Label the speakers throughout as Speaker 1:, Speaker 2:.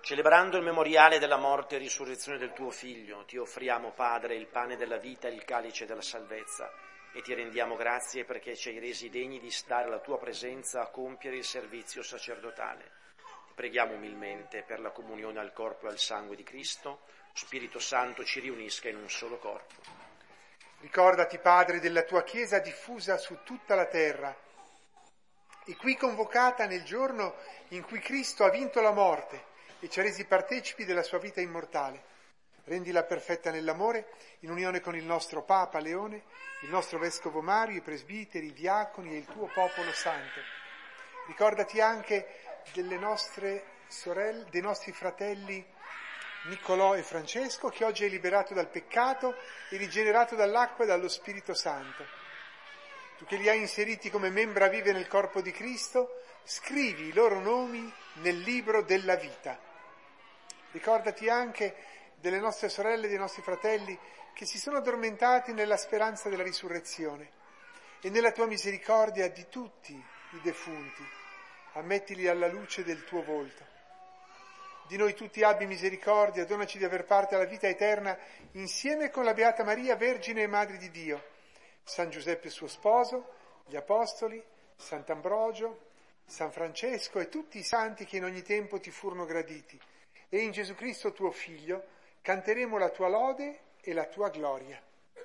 Speaker 1: Celebrando il memoriale della morte e risurrezione del tuo Figlio, ti offriamo, Padre, il pane della vita e il calice della salvezza, e ti rendiamo grazie perché ci hai resi degni di stare alla tua presenza a compiere il servizio sacerdotale. Ti preghiamo umilmente per la comunione al corpo e al sangue di Cristo. Spirito Santo ci riunisca in un solo corpo.
Speaker 2: Ricordati, Padre, della tua Chiesa diffusa su tutta la terra e qui convocata nel giorno in cui Cristo ha vinto la morte e ci ha resi partecipi della sua vita immortale. Rendila perfetta nell'amore, in unione con il nostro Papa Leone, il nostro Vescovo Mario, i presbiteri, i diaconi e il tuo popolo santo. Ricordati anche delle nostre sorelle, dei nostri fratelli Niccolò e Francesco, che oggi hai liberato dal peccato e rigenerato dall'acqua e dallo Spirito Santo. Tu che li hai inseriti come membra vive nel corpo di Cristo, scrivi i loro nomi nel libro della vita. Ricordati anche delle nostre sorelle e dei nostri fratelli che si sono addormentati nella speranza della risurrezione e nella tua misericordia di tutti i defunti. Ammettili alla luce del tuo volto. Di noi tutti abbi misericordia, donaci di aver parte alla vita eterna insieme con la Beata Maria, Vergine e Madre di Dio, San Giuseppe suo sposo, gli Apostoli, Sant'Ambrogio, San Francesco e tutti i santi che in ogni tempo ti furono graditi. E in Gesù Cristo tuo Figlio canteremo la tua lode e la tua gloria.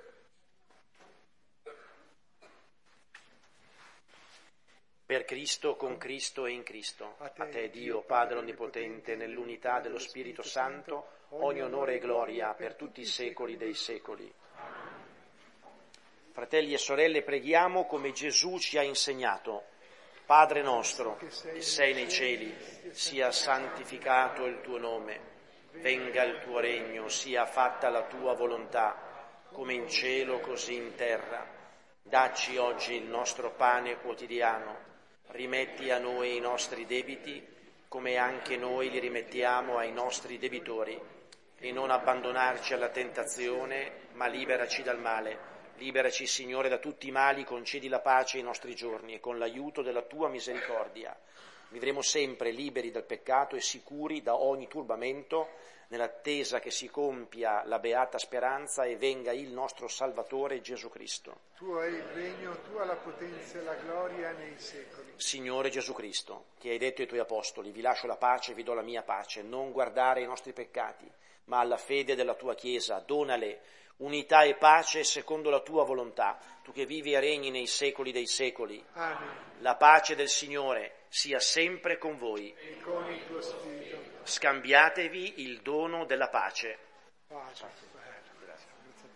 Speaker 1: Per Cristo, con Cristo e in Cristo, a te Dio, Padre Onnipotente, nell'unità dello Spirito Santo, ogni onore e gloria per tutti i secoli dei secoli. Fratelli e sorelle, preghiamo come Gesù ci ha insegnato. Padre nostro, che sei nei cieli, sia santificato il tuo nome, venga il tuo regno, sia fatta la tua volontà, come in cielo così in terra. Dacci oggi il nostro pane quotidiano, rimetti a noi i nostri debiti, come anche noi li rimettiamo ai nostri debitori, e non abbandonarci alla tentazione, ma liberaci dal male. Liberaci, Signore, da tutti i mali, concedi la pace ai nostri giorni e con l'aiuto della tua misericordia vivremo sempre liberi dal peccato e sicuri da ogni turbamento, nell'attesa che si compia la beata speranza e venga il nostro Salvatore Gesù Cristo.
Speaker 2: Tuo è il regno, tua la potenza e la gloria nei secoli.
Speaker 1: Signore Gesù Cristo, che hai detto ai tuoi apostoli, vi lascio la pace, vi do la mia pace, non guardare ai nostri peccati, ma alla fede della tua Chiesa, donale unità e pace secondo la tua volontà, tu che vivi e regni nei secoli dei secoli.
Speaker 2: Amen.
Speaker 1: La pace del Signore sia sempre con voi.
Speaker 2: E con il tuo spirito.
Speaker 1: Scambiatevi il dono della pace.
Speaker 2: Pace.
Speaker 1: Grazie.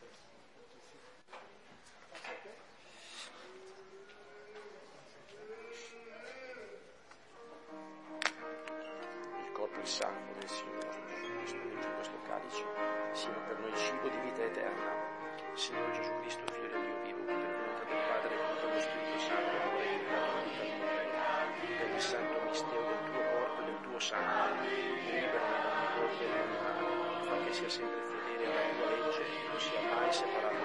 Speaker 1: Il corpo e il sangue del Signore Gesù Cristo in questo calice siano per noi cibo di vita eterna. Signore Gesù Cristo, Figlio del Dio vivo, che per volontà del Padre e con lo Spirito Santo, ora e in tutta l'eternità, per il santo mistero del tuo corpo e del tuo sangue, liberami da ogni colpa e da ogni male, fa che sia sempre